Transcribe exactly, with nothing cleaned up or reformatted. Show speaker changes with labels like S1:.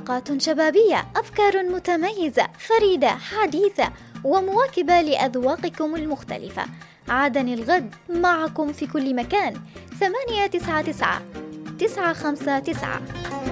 S1: حلقات شبابية، أفكار متميزة فريدة حديثة ومواكبة لأذواقكم المختلفة. عادني الغد معكم في كل مكان. ثمانية تسعة تسعة تسعة خمسة تسعة.